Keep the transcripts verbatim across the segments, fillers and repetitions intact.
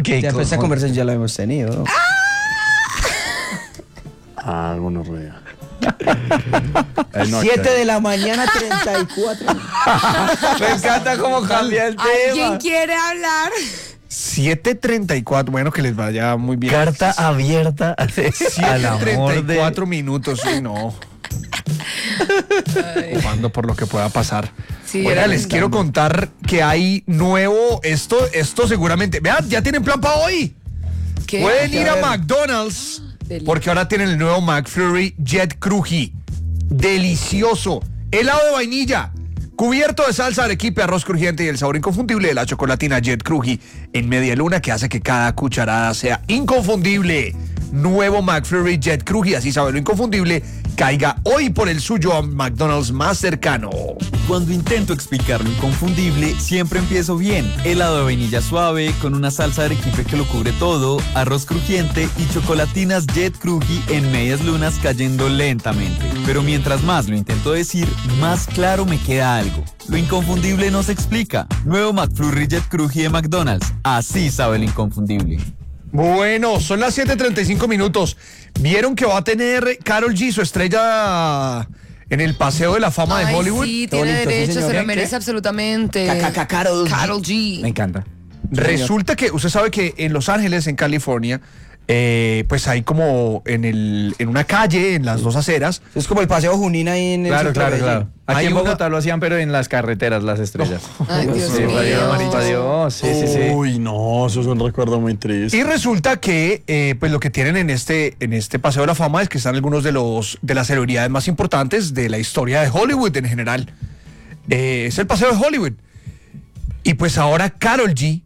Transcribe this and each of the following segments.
Porque ya, pues, esta conversación ya la hemos tenido, ¿no? Ah, gonorrea. siete de la mañana, treinta y cuatro. Me encanta cómo cambia el tema. ¿Alguien quiere hablar? siete treinta y cuatro, bueno, que les vaya muy bien. Carta abierta al amor treinta y cuatro de... minutos, sí, no. Jugando por lo que pueda pasar. Sí, Oiga, era les lindo. quiero contar que hay nuevo, esto, esto seguramente, vean, ya tienen plan para hoy. ¿Qué? Pueden ir a A ver. McDonald's Deli. porque ahora tienen el nuevo McFlurry Jet Cruji. Delicioso. Helado de vainilla, cubierto de salsa de arequipe, arroz crujiente y el sabor inconfundible de la chocolatina Jet Cruji en media luna que hace que cada cucharada sea inconfundible. Nuevo McFlurry Jet Cruji, así sabe lo inconfundible. Caiga hoy por el suyo a McDonald's más cercano. Cuando intento explicar lo inconfundible, siempre empiezo bien. Helado de vainilla suave, con una salsa de arequipe que lo cubre todo, arroz crujiente y chocolatinas Jet Cruji en medias lunas cayendo lentamente. Pero mientras más lo intento decir, más claro me queda algo. Lo inconfundible no se explica. Nuevo McFlurry Jet Cruji de McDonald's. Así sabe lo inconfundible. Bueno, son las siete treinta y cinco minutos. ¿Vieron que va a tener Karol G su estrella en el Paseo de la Fama Ay, de Hollywood? sí, Qué tiene bonito, sí, derecho, señor. se lo ¿Qué? merece absolutamente. Cacaca, Karol G. Karol G. Me encanta. Resulta que usted sabe que en Los Ángeles, en California, eh, pues hay como en el en una calle, en las dos aceras. Es como el paseo Junín ahí en el Claro, centro claro, de claro. Medellín. Aquí Hay en una- Bogotá lo hacían, pero en las carreteras, las estrellas. Ay, Dios Sí, mío. radio amarillo, adiós. Sí, sí, sí. Uy, no, eso es un recuerdo muy triste. Y resulta que eh, pues lo que tienen en este en este Paseo de la Fama es que están algunos de los de las celebridades más importantes de la historia de Hollywood en general. Eh, es el Paseo de Hollywood. Y pues ahora Karol G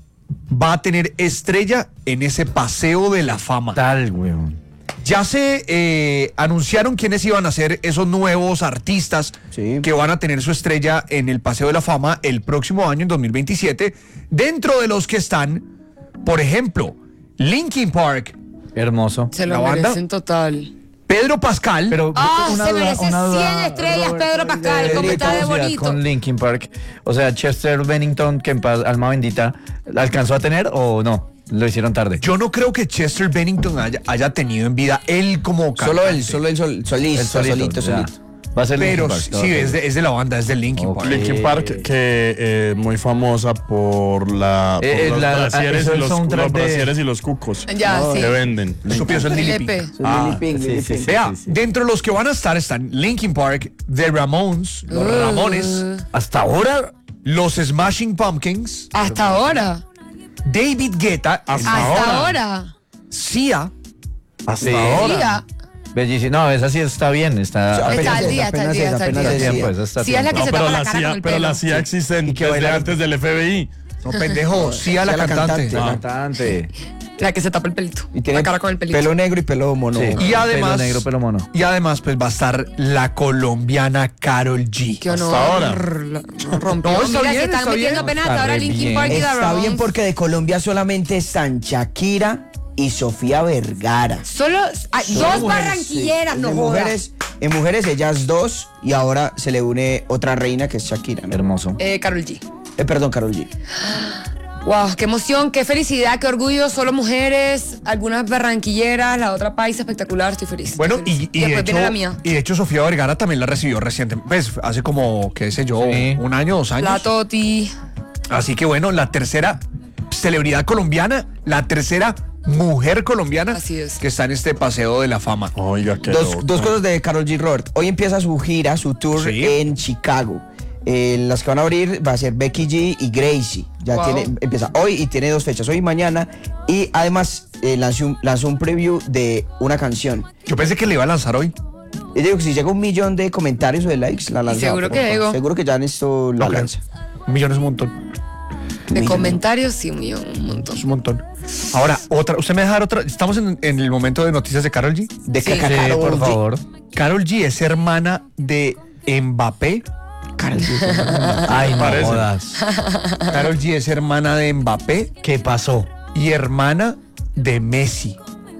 va a tener estrella en ese Paseo de la Fama. Tal, weón. Ya se eh, anunciaron quiénes iban a ser esos nuevos artistas Sí. que van a tener su estrella en el Paseo de la Fama el próximo año, en dos mil veintisiete. Dentro de los que están, por ejemplo, Linkin Park, Hermoso. Se lo ¿La banda? merecen total. Pedro Pascal. Pero Ah, una se duda, merece una duda, cien estrellas, Roberto, Pedro Pascal, de- ¿cómo está de curiosidad bonito? Con Linkin Park, o sea, Chester Bennington, que en paz, alma bendita, ¿la alcanzó a tener o no? Lo hicieron tarde. Yo no creo que Chester Bennington haya, haya tenido en vida él como Solo cantante. él, solo él, sol, solista, El solito, solito, ya. solito. Va a ser Pero Linkin Park. sí, es de, es de la banda, es de Linkin Ok. Park. Linkin Park, que eh, muy famosa por, la, por Eh, eh, los la- brasieres eso y es los, soundtrack los de- brasieres y los cucos Ya, sí. que venden. Estúpido, es el Lily L P. Pink. Son Ah, Lily Pink, sí, Lily sí, Pink. sí. Vea, dentro de los que van a estar están Linkin Park, The Ramones, los Uh. Ramones, Hasta ahora, los Smashing Pumpkins, Hasta ahora. David Guetta, Hasta Hasta ahora. Sia, Hasta Sí. ahora. Sia. bellísimo. No, esa sí está bien. Está, Apenas Está al es, día, está al apenas día, es, está al apenas día. es, bien, sí. pues, está Sí, es la bien. que No, se pero tapa la la cara CIA, con el pero pelo. la CIA existe Y que desde baila- antes del F B I. no pendejo, Sia la Sia la cantante. cantante. La cantante. La que se tapa el pelito. Y tiene la cara con el pelito. pelo negro y pelo mono. Sí. Y además, Pelo negro, pelo mono. y además pues va a estar la colombiana Karol G. Qué honor. Hasta ahora. La- rompió. No, está Mira, bien, se están está metiendo bien. apenas Está hasta ahora re Linkin bien. Park y The Está bien Ramones. porque de Colombia solamente están Shakira y Sofía Vergara. Solo hay Solo dos mujeres, barranquilleras, sí. no en jodas. mujeres, en mujeres ellas dos y ahora se le une otra reina que es Shakira, ¿no? Hermoso. Eh, Karol G. Eh, perdón, Karol G. Wow, qué emoción, qué felicidad, qué orgullo. Solo mujeres, algunas barranquilleras, la otra paisa espectacular. Estoy feliz. Bueno, estoy feliz. y, y, de después hecho, viene la mía. y de hecho Sofía Vergara también la recibió reciente, pues hace como, qué sé yo, Sí. un año, dos años. La Toti. Así que bueno, la tercera celebridad colombiana, la tercera mujer colombiana Así es. que está en este Paseo de la Fama. Oiga, qué Dos, loco. dos cosas de Karol G. Robert. Hoy empieza su gira, su tour Sí. en Chicago. Eh, las que van a abrir va a ser Becky G y Gracie. Ya Wow. tiene, empieza hoy y tiene dos fechas, hoy y mañana. Y además eh, lanzó, un, lanzó un preview de una canción. Yo pensé que le iba a lanzar hoy. Y digo que si llega un millón de comentarios o de likes, la lanza. seguro pero que llegó. Seguro que ya en esto la No creo. lanza. Un millón es un montón. De Millón. comentarios, sí, un millón, un montón. Es un montón. Ahora, otra, ¿usted me deja dar otra? Estamos en, en el momento de noticias de Karol G. De Sí. Caca Sí, Karol por G. favor. Karol G es hermana de Mbappé. Karol G es hermana. Ay, no Parece. jodas. Karol G es hermana de Mbappé ¿Qué pasó? y hermana de Messi.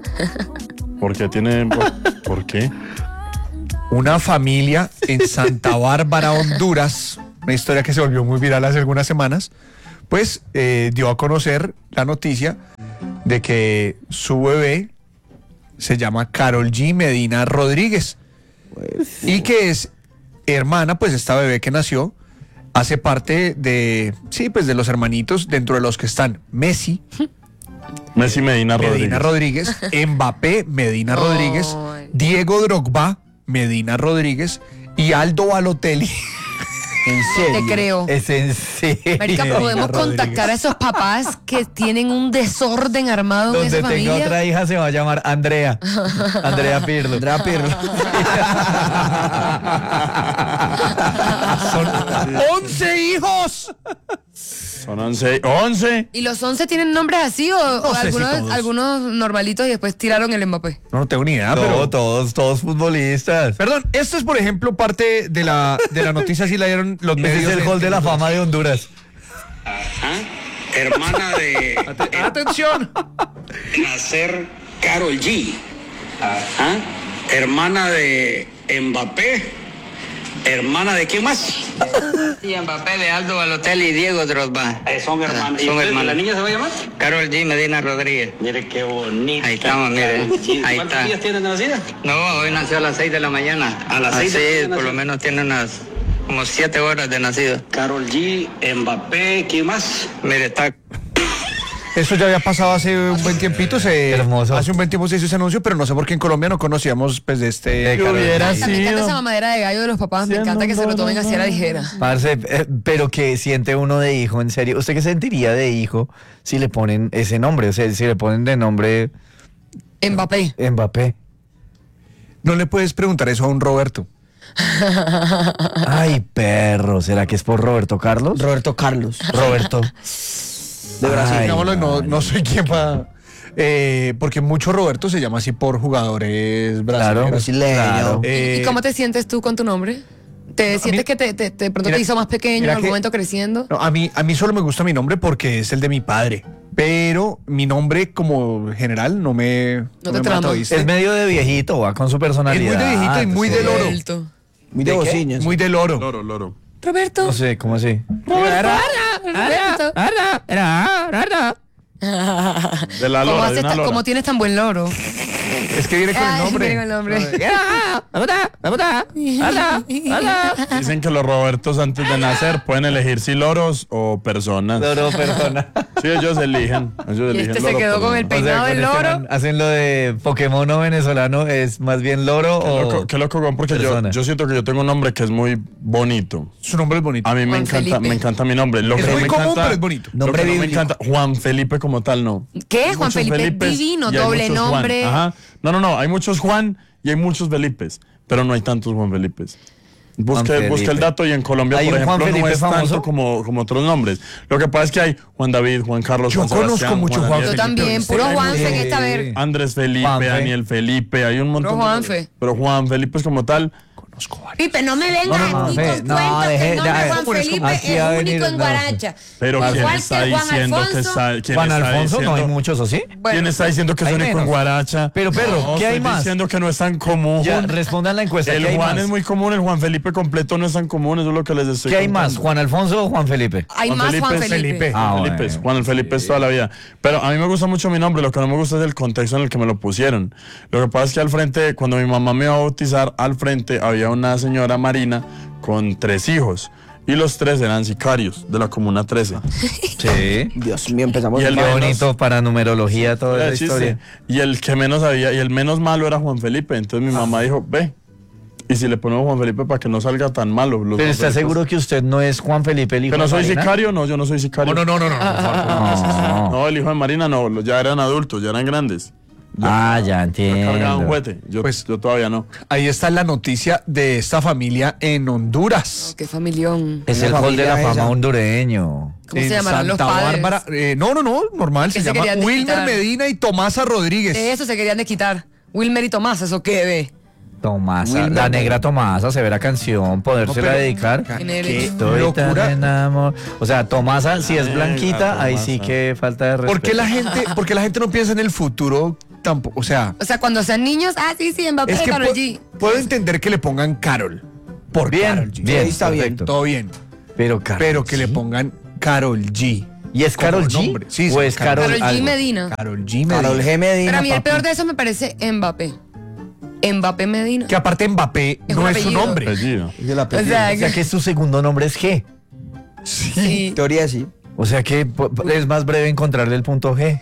¿Por qué tiene.? ¿Por, ¿por qué? Una familia en Santa Bárbara, Honduras, una historia que se volvió muy viral hace algunas semanas, pues eh, dio a conocer la noticia de que su bebé se llama Karol G Medina Rodríguez y que es hermana, pues esta bebé que nació hace parte de, sí, pues de los hermanitos, dentro de los que están Messi, Messi Medina Rodríguez. Medina Rodríguez, Mbappé Medina Rodríguez, Ay. Diego Drogba Medina Rodríguez y Aldo Balotelli. En serio. Te creo. Es en serio. Marica, podemos contactar a esos papás que tienen un desorden armado en Donde esa tenga familia. otra hija se va a llamar Andrea. Andrea Pirlo. Andrea Pirlo. Son once hijos. Son once. once. ¿Y los once tienen nombres así o, o sé si algunos, todos. algunos normalitos y después tiraron el Mbappé? No, no tengo ni idea, No, pero... todos, todos futbolistas. Perdón, esto es, por ejemplo, parte de la, de la noticia, si la dieron los Ese medios. es el en- gol de la fama de Honduras. Hermana de ¡Atención! nacer Karol G. Ajá. Hermana de Mbappé. Hermana de quién más? Sí, Mbappé, de Aldo Balotelli y Diego Drogba. Eh, son hermanas. Son hermanas. ¿La niña se va a llamar? Karol G Medina Rodríguez. Mire qué bonita. Ahí estamos, mire. Karol G. Ahí ¿Cuántos está. días tiene de nacida? No, hoy nació a las seis de la mañana. A las seis de la Sí, mañana por lo nació. menos tiene unas como siete horas de nacido. Karol G, Mbappé, ¿quién más? Mire, está. Eso ya había pasado hace un buen tiempito. Se, Hermoso. Hace un buen tiempo se hizo ese anuncio, pero no sé por qué en Colombia no conocíamos pues de este. De Karol G. hubiera Ay, me encanta sido. esa mamadera de gallo de los papás. Me Siendo encanta que se lo tomen así a la ligera. Parce, eh, pero que siente uno de hijo, en serio. ¿Usted qué sentiría de hijo si le ponen ese nombre? O sea, si le ponen de nombre Mbappé. Mbappé. No le puedes preguntar eso a un Roberto. Ay, perro. ¿Será que es por Roberto Carlos? Roberto Carlos. Roberto. De Brasil. Ay, Digámoslo, no, madre. no soy quien para. Eh, porque mucho Roberto se llama así por jugadores brasileños. Brasileño. Claro. Eh, ¿Y cómo te sientes tú con tu nombre? ¿Te sientes mí- que te, te- te- de pronto Mira- te hizo más pequeño en mira algún que- momento creciendo? No, a mí, a mí solo me gusta mi nombre porque es el de mi padre. Pero mi nombre como general no me, No me te mata, trama. ¿oíste? Es medio de viejito, va con su personalidad. Es muy de viejito y muy de loro. Suelto. Muy de ¿De qué? bociñas. Muy del oro. Loro, loro. Roberto. No sé, ¿cómo así? Roberto. De la ¿Cómo, lora, de haces una ta- lora. cómo tienes tan buen loro? Es que viene con el Ay, nombre. viene con el nombre. Dicen que los Robertos antes de nacer pueden elegir si loros o personas. Loro, persona. Sí, ellos eligen. Ellos Y eligen este se loro, quedó con el persona. peinado del con este loro. man hacen lo de Pokémon o venezolano, es más bien loro Qué o. loco, qué loco, Gon, porque yo, persona. yo siento que yo tengo un nombre que es muy bonito. Su nombre es bonito. A mí me Juan encanta, Felipe. me encanta mi nombre. Lo Es que no muy me común, encanta- pero es bonito. Lo Nombre que no me bíblico. encanta, Juan Felipe como tal, no. ¿Qué? Hay Juan muchos Felipe Felipes divino, y hay doble muchos Juan. nombre. Ajá. No, no, no, hay muchos Juan y hay muchos Felipes, pero no hay tantos Juan Felipes. Busque, Juan busque el Felipe. dato y en Colombia, ¿Hay por un Juan ejemplo, no Felipe es famoso? tanto como, como otros nombres. Lo que pasa es que hay Juan David, Juan Carlos, Yo Juan conozco Sebastián, mucho Juan Juan Daniel Yo Felipe. también, ¿viste? puro Hay Juanfe en mucho- esta ver. Andrés Felipe, Juanfe. Daniel Felipe, hay un montón Puro de Juanfe. nombres. Pero Juan Felipe es como tal. Pipe, no me vengas No, no, aquí Juanfe, con no, cuentos que deje- el nombre ya, Juan ¿cómo es? Felipe Aquí es va a único venir- en no. Guaracha. Pero Igual ¿quién que está Juan diciendo que Alfonso. está, quién Juan está Alfonso, no hay diciendo- muchos, ¿o sí? Bueno, ¿Quién está diciendo que es hay único en menos. Guaracha? Pero, perro, No, ¿qué hay estoy más? diciendo que no es tan común. Ya, respondan la encuesta. El ¿Qué hay Juan más? es muy común, el Juan Felipe completo no es tan común, eso es lo que les estoy ¿Qué hay más? contando. ¿Juan Alfonso o Juan Felipe? hay más Juan es Felipe. Ah, Juan Felipe, bueno. Juan el Felipe es toda la vida. Pero a mí me gusta mucho mi nombre, lo que no me gusta es el contexto en el que me lo pusieron. Lo que pasa es que al frente, cuando mi mamá me iba a bautizar, al frente había una señora Marina con tres hijos. Y los tres eran sicarios de la Comuna trece. Sí. Dios mío, empezamos Y el Qué menos- bonito para numerología toda Era la chiste. historia. Y el que menos había, y el menos malo era Juan Felipe. Entonces mi mamá dijo, ve, y si le ponemos Juan Felipe para que no salga tan malo. Los Pero Juan ¿está Felipes. seguro que usted no es Juan Felipe, el hijo ¿Que no de soy Marina? sicario? No, yo no soy sicario. No, no, no, no, no. por favor. No. No, el hijo de Marina no, los- ya eran adultos, ya eran grandes. Ah, ya Ya cargaban entiendo. juguete. Yo, Pues- yo todavía no. Ahí está la noticia de esta familia en Honduras. Qué familión. Es La el gol de la familia fama esa. hondureño. ¿Cómo En se llamarán los Santa padres? Bárbara. Eh, no, no, no, normal. Que Se, se llama querían Wilmer desquitar. Medina y Tomasa Rodríguez. De eso se querían desquitar. Wilmer y Tomás, ¿eso qué ve? Tomasa, Wilmer la Medina. negra Tomasa, severa canción, podérsela No, pero- dedicar. ¿Quién eres? Qué Estoy locura. tan enamorado. O sea, Tomasa, si es Negra blanquita, ahí sí Tomasa. que falta de respeto. ¿Por qué la gente, por qué la gente no piensa en el futuro tampoco? O sea, O sea, cuando sean niños, ah, sí, sí, Mbappé, es que Karol pu- G. puedo entender que le pongan Carol. Por Bien, Karol G. bien, Ahí está bien. perfecto. Todo bien. Pero, Karol Pero que G. le pongan Karol G. ¿Y es como Karol G? nombre. Sí, ¿O sí, es Karol- Karol Karol G algo? Medina. Karol G Medina. Karol G Medina. Pero a mí el papi. peor de eso me parece Mbappé. Mbappé Medina. Que aparte Mbappé Es no un es su apellido. nombre. Apellido. Es el O apellido. sea, O sea que su segundo nombre es G. sí. En teoría sí. O sea que po- po- es más breve encontrarle el punto G.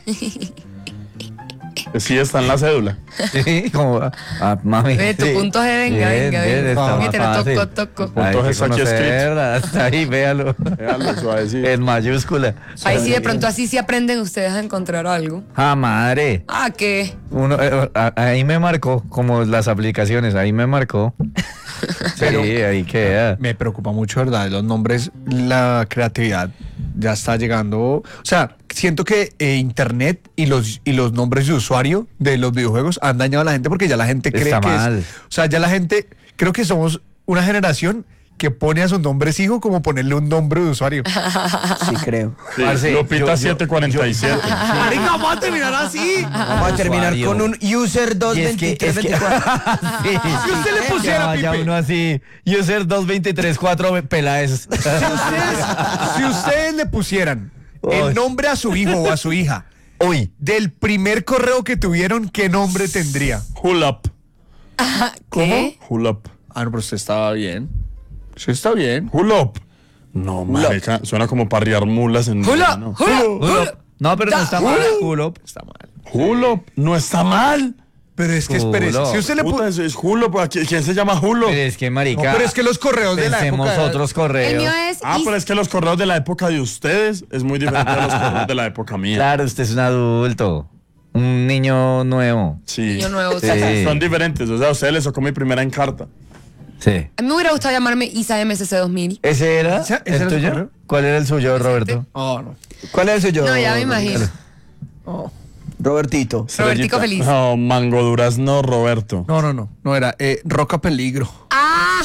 Sí, está en la cédula. Sí, como, ah, mami. Ve, tu sí. punto G, venga, Bien, venga, bien, venga. está Vamos, más te lo fácil. toco, toco. Punto Hay G que está aquí conocerla, hasta ahí, véalo. Véalo, suavecito. En mayúscula. Ahí sí, de pronto así sí aprenden ustedes a encontrar algo. Ah, madre. Ah, ¿qué? Uno, eh, a- ahí me marcó, como las aplicaciones, ahí me marcó. Sí, ahí queda. Me preocupa mucho, ¿verdad? Los nombres, la creatividad ya está llegando. O sea, siento que eh, Internet y los, y los nombres de usuario de los videojuegos han dañado a la gente porque ya la gente cree Está que mal. es. O sea, ya la gente, creo que somos una generación que pone a sus nombres hijo como ponerle un nombre de usuario. Sí, creo. Sí, Parce, yo- Lupita yo- siete cuarenta y siete. Marica, vamos a terminar así. Vamos a terminar usuario. con un user dos Y es que, veintitrés es que veinticuatro. sí, Si usted le que pusiera, vaya Pipe. uno así, user dos veintitrés cuatro Peláez. Si ustedes, si ustedes le pusieran Uy. el nombre a su hijo o a su hija Uy, del primer correo que tuvieron, ¿qué nombre tendría? Hulap. ¿Qué? Hulap. Ah, no, pero usted estaba bien. Sí, está bien. Hulop. No, marica, suena como parrear mulas en ¡Hula! ¿no? ¡Hula! Hulop. ¡Hula! No, pero no está mal, Hulop. Está mal. Hulop. No está mal. Pero es que Julo. espérese, si usted le Puta, puso. eso es Hulop. ¿A ¿Quién quién se llama Hulop? Pero es que, marica, No, pero es que los correos de la pensemos época. otros correos. El mío es. Ah, Is- pero es que los correos de la época de ustedes es muy diferente a los correos de la época mía. Claro, usted es un adulto, un niño nuevo. Sí. Niño nuevo, Sí. sí. Son diferentes. O sea, a ustedes les tocó mi primera encarta. Sí. A mí me hubiera gustado llamarme Isa M S C dos mil. ¿Ese era ¿Ese- ese el era su tuyo? correo? ¿Cuál era el suyo, Roberto? Oh, no. ¿Cuál es el suyo? No, ya me imagino. Robertito. Robertico feliz. No, Mango Durazno Roberto. No, no, no. No era eh, Roca Peligro. ¡Ah!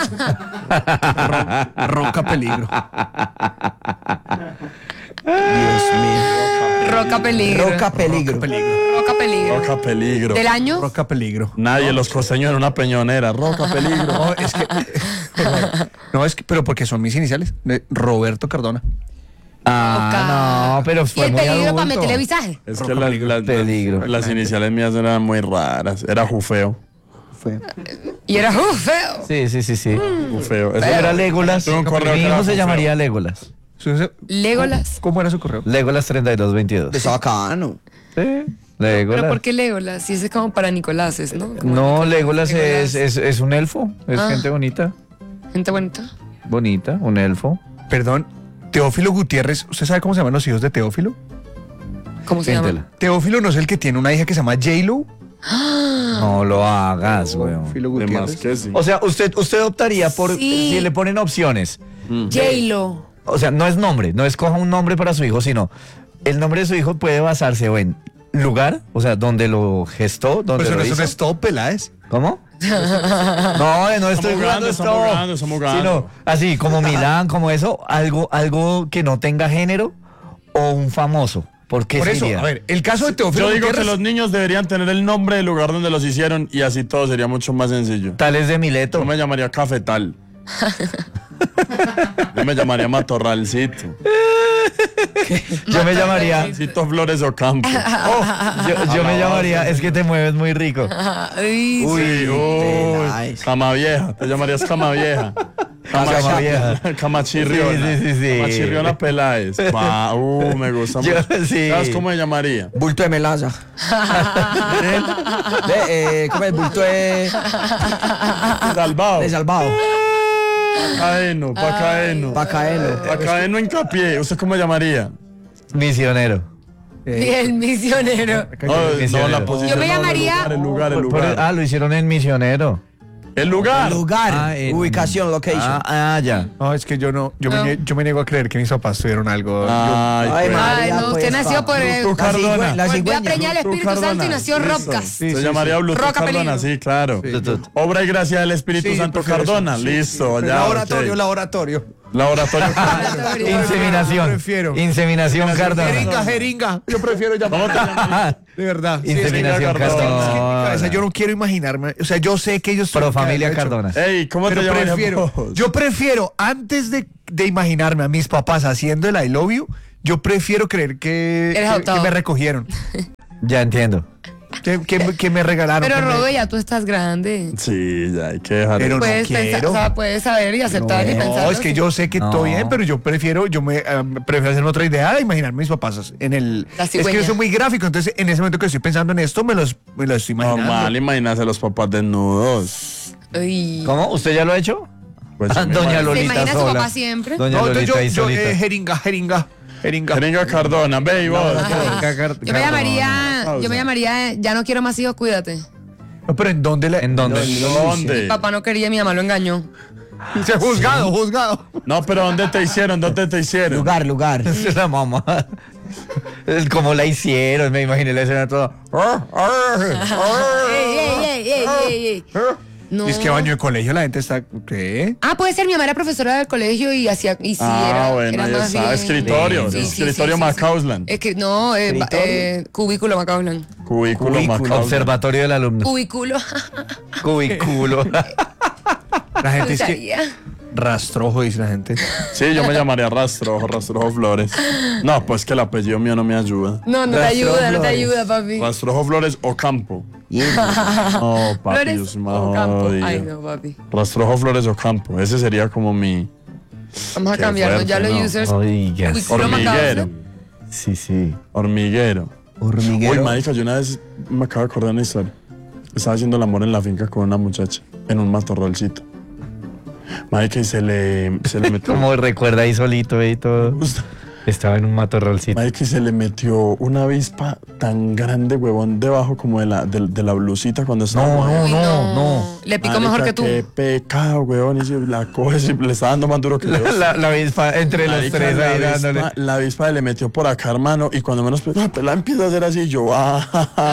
Roca Peligro. Dios mío. Roca peligro. Roca peligro. Peligro. Roca peligro. Roca Peligro. ¿Del año? Roca Peligro. Nadie, los costeños en una peñonera. Roca Peligro. No, es que. No, es que. Pero porque son mis iniciales. De Roberto Cardona. Ah, no, pero ¿Y fue el muy peligro para adulto. meterle visaje? Es Roca que las, Peligro. las- Peligro. las iniciales mías eran muy raras. Era Jufeo. Fue. Y era uh, feo. Sí, sí, sí, sí. Jufeo. Eso Era Legolas. Tuve un correo Mi que hijo era se Jufeo. llamaría Legolas. Su- su- Legolas. ¿Cómo era su correo? Legolas treinta y dos veintidós. Está bacano. Sí, ¿Pero Legolas. por qué Legolas? Si ese es como para Nicoláses, ¿no? Como No, Legolas Legolas. es, es, es un elfo. Es Ah. gente bonita. Gente bonita. Bonita, un elfo. Perdón. Teófilo Gutiérrez. ¿Usted sabe cómo se llaman los hijos de Teófilo? ¿Cómo se llama? Siéntela. Teófilo no es el que tiene una hija que se llama J-Lo. No lo hagas, weón. Teófilo De más Gutiérrez. que sí. O sea, usted, usted optaría por Sí. si le ponen opciones. J-Lo. O sea, no es nombre, no escoja un nombre para su hijo, sino el nombre de su hijo puede basarse o en lugar, o sea, donde lo gestó, donde Pues lo eso hizo. no es todo Peláez. ¿Cómo? No, eh, no estoy Estamos jugando jugando, esto. estamos jugando, estamos jugando. Sino así como Milán, como eso, algo, algo que no tenga género o un famoso. ¿Por qué Por eso, sería? a ver, el caso de Teófilo Yo digo que Gutiérrez. los niños deberían tener el nombre del lugar donde los hicieron y así todo sería mucho más sencillo. Tales de Mileto. Yo me llamaría Cafetal. Yo me llamaría Matorralcito. Yo me llamaría. Matorralcito Flores Ocampo. Oh, yo, yo me llamaría. Es que te mueves muy rico. Ay, Uy, uy. nice. Cama vieja. Te llamarías Cama Vieja. Cama vieja. Camachirriona. Sí, sí, sí, sí. Camachirriona Peláez. Pa, uh, me gusta Yo, mucho. sí. ¿Sabes cómo me llamaría? Bulto de melaza. de, eh, ¿Cómo es? Bulto de, Salvado. de salvado. Pacaeno, Pacaeno. Pacaeno. Pacaeno hincapié. ¿Usted cómo llamaría? Misionero. el misionero. No, no, Misionero. la posición. Yo me no, el llamaría- lugar, El lugar, el Por- por- lugar. ah, lo hicieron en Misionero. El lugar. Lugar. Ah, en- Ubicación, location. Ah, ah, ya. No, es que yo no, yo, No. Me, nie- yo me niego a creer que mis papás tuvieron algo. Ay, Ay, pues. María, Ay, no, usted pues, nació por papi. el. Tú, Cardona. La Volvió a cigüeña. preñar el Bluetooth Espíritu Santo y Cardona. nació Listo. Robcas. Se llamaría Bluetooth Roca Cardona, Peligro. sí, claro. Bluetooth. Obra y gracia del Espíritu Sí, Santo prefiero eso, Cardona. sí. Listo, ya. laboratorio, ok. laboratorio. Laboratorio. Inseminación. Prefiero. Inseminación Cardona. Jeringa, jeringa. Yo prefiero llamar. ¿Cómo te llamarías? De verdad. Sí, es que- Inseminación Cardona. es que en mi Cardona. cabeza yo no quiero imaginarme. O sea, yo sé que ellos. Pro tuvieron que familia haberlo hecho. Cardona. Ey, ¿cómo Pero te llamarías prefiero, vos? yo prefiero, antes de, de imaginarme a mis papás haciendo el I love you, yo prefiero creer que, Eres que, adoptado. que me recogieron, Ya entiendo. que, que- que me regalaron. Pero que me- Rodo, ya tú estás grande. Sí, ya hay que dejar. Pero no Puedes pensar, quiero. o sea, puedes saber y aceptar y No, pensar. es que yo sé que No. todo bien, pero yo prefiero, yo me eh, prefiero hacerme otra idea de imaginarme mis papás en el. La Es que cigüeña. yo soy muy gráfico, entonces en ese momento que estoy pensando en esto, me los, me los estoy imaginando. Normal, imagínate a los papás desnudos. Uy. ¿Cómo? ¿Usted ya lo ha hecho? Pues, Ah, me Doña imagino. ¿Se Lolita imagina a su sola. papá siempre? Doña No, entonces Lolita yo, ahí yo solita. eh, jeringa, jeringa, jeringa. Jeringa Cardona, ve y vos. Yo me llamaría, yo me llamaría, ya no quiero más hijos, cuídate. No, pero ¿en dónde le.? ¿En dónde? ¿Dónde? Papá no quería, mi mamá lo engañó. Se ha juzgado, juzgado. No, pero ¿dónde te hicieron? ¿Dónde te hicieron? Lugar, lugar. Es la mamá. Es como la hicieron, me imaginé la escena toda. ¡Ey, ey, ey, ey, ey, ey! No. Y es que baño de colegio la gente está. ¿Qué? Ah, puede ser, mi mamá era profesora del colegio y hacía, y sí, Ah, era, bueno, era ya más está. bien- Escritorio, Sí, sí, sí, escritorio sí, sí. Macauslan. Es que, no, eh, ba- eh, cubículo Macauslan. Cubículo, Cubículo, Macauslan. observatorio del alumno. Cubículo. Cubículo. La gente es que. Sabía. Rastrojo, dice la gente. Sí, yo me llamaría Rastrojo, Rastrojo Flores. No, pues que el apellido mío no me ayuda. No, no te Rastro ayuda, no te Flores. ayuda, papi. Rastrojo Flores o Campo. Y No, papi, Flores yo soy más o campo. jodido. Ay, no, papi. Rastrojo Flores o Campo. Ese sería como mi Vamos a Qué cambiarnos ya fuerte, los no. users. Oiga. Cubículo hormiguero. Macauslan. Sí, sí. Hormiguero. hormiguero. Uy, marica, yo una vez me acabo de acordar una historia. Estaba haciendo el amor en la finca con una muchacha, en un matorrolcito. Marica, y se le, se le metió... Como recuerda ahí solito y todo. Estaba en un matorrolcito. Marica, y se le metió una avispa tan grande, huevón, debajo como de la, de, de la blusita cuando estaba... No, no, Uy, no, no. Le picó Marica, mejor que tú. Qué pecado, huevón. Y si la coge, si le está dando más duro que La, yo. la, la avispa entre los Marica, tres la ahí dándole. avispa, la avispa le metió por acá, hermano, y cuando menos la pelada empieza a hacer así, y yo, ah,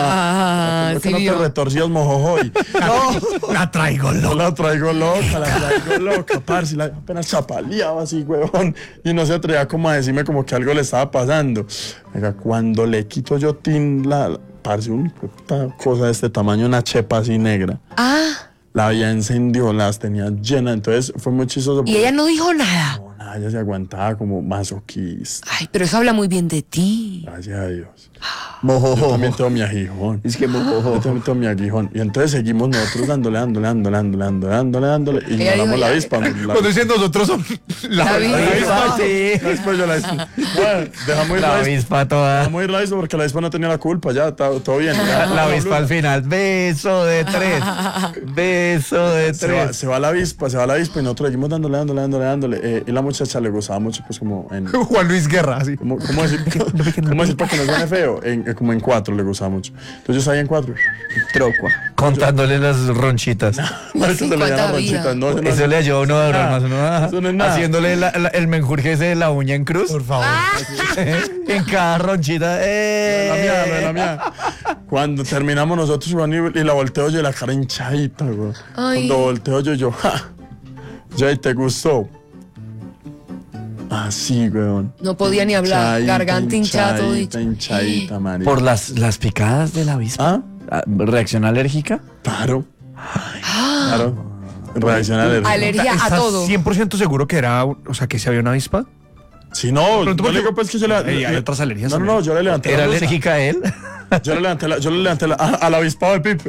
Ah, ¿por qué sí no te vio. retorcías, mojojoy? No, La traigo, no loco. la traigo loca, la traigo loca, parce, la apenas chapaleaba así, huevón, y no se atrevía como a decirme como que algo le estaba pasando. Oiga, cuando le quito yo tin, la, la- parce, una puta cosa de este tamaño, una chepa así negra, Ah, la había encendido, las tenía llenas, entonces fue muy chistoso. y ella no dijo nada. No, nada, ella se aguantaba como masoquista, Ay, pero eso habla muy bien de ti. gracias a Dios. Yo Mojojo. también tengo mi aguijón. Es que mojojo. Yo también tengo mi aguijón. Y entonces seguimos nosotros dándole, dándole, dándole, dándole, dándole, dándole, dándole. Y Ella ignoramos dijo, la ya. avispa. La, Cuando dicen nosotros son. La, La la- vi- avispa, sí. Después yo la avispa. Bueno, dejamos ir La la avispa. avispa toda. Dejamos ir la avispa porque la avispa no tenía la culpa. Ya, está todo bien. Ya, La avispa al final. Beso de tres. Beso de Se va, tres. se va la avispa, se va la avispa y nosotros seguimos dándole, dándole, dándole, dándole. Eh, y la muchacha le gustaba mucho, pues como en... Juan Luis Guerra, así. ¿Cómo, cómo decir, ¿cómo decir para que no suene feo? En, eh, como en cuatro le gustaba mucho. Entonces yo salía en cuatro. Trocua. Contándole las ronchitas. Por eso se le ¿Cuánta llaman vida? ronchitas. No, eso no- Eso le ayuda a uno a durar Ah, más. Uno, ah, eso no es nada. haciéndole la- la- el menjurje ese de la uña en cruz. Por favor. En cada ronchita. ¡eh! La mía, lo de la mía. Cuando terminamos nosotros, Juan, y, y la volteo yo y la cara hinchadita, güey. Ay. Cuando volteo yo, yo, ja. Jay, ¿te gustó? Así, weón. No podía ni hablar. Hinchadita, Garganta hinchada, todo hinchadita, dicho. hinchadita, marica. Por las, las picadas de la avispa. ¿Ah? Ah, ¿Reacción alérgica? Claro. Claro. Reacción alérgica. Alergia a ¿Estás todo. cien por ciento seguro que era, o sea, que se había una avispa? Si no, Pronto yo porque- le digo pues que yo le... Ey, hay le- otras alergias No, no, también. no, yo le levanté ¿Era la blusa. alérgica a él? Yo le levanté la... Yo le levanté la... A, al avispado de Pipe.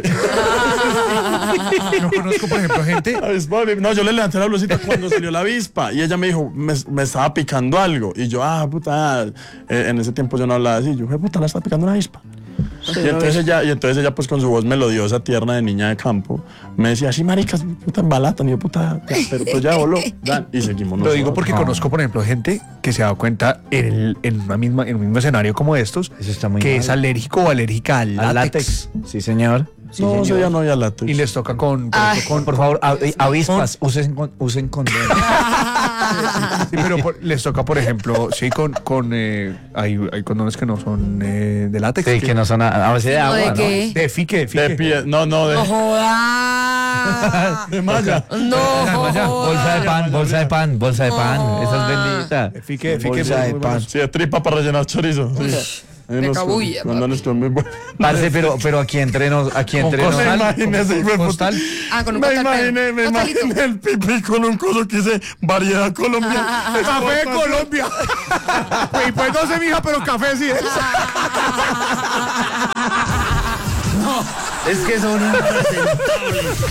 No conozco, por ejemplo, gente. Avispado de Pipe. No, yo le levanté la blusita cuando salió la avispa y ella me dijo, me, me estaba picando algo. Y yo, ah, puta, eh, en ese tiempo yo no hablaba así. Yo, "Eh, puta, la está picando una avispa. Y entonces ella, y entonces ella pues con su voz melodiosa, tierna de niña de campo, me decía, sí, maricas, puta embalatan. Y yo, puta, ya, pero pues ya voló. Ya, y seguimos Lo nosotros. digo porque conozco, por ejemplo, gente que se ha dado cuenta en, el- en, una misma, en un mismo escenario como estos, Eso está muy que mal. es alérgico o alérgica al Al látex. látex. Sí, señor. No, eso ya no había látex. Y les toca con, por ejemplo, con- Por favor, a- avispas, usen, con- usen condón. sí, pero por- les toca, por ejemplo, sí, con, con eh, hay, hay condones que no son eh, de látex. Sí, que no son a, a base de ¿No agua, de ¿no? qué? De fique, de fique. De pie, no, no, de, No jodas. de malla. No Bolsa de jodas. pan, bolsa de pan, bolsa de pan. Esa es bendita. De fique, de fique. Bolsa muy- de muy pan. buenos. Sí, de tripa para rellenar chorizo. Sí. Hay De unos cabulla, condones que son muy buenos. Parce, pero, pero aquí entre nos, aquí Con entre nos. Me costal, imaginé ese hijo de puta. costal. Ah, con un Me costal, imaginé, pero- me costalito. imaginé el pipí con un coso que dice variedad colombiana. Café de Colombia. Y pues no sé, mija, pero café sí es. Es que son impresentables.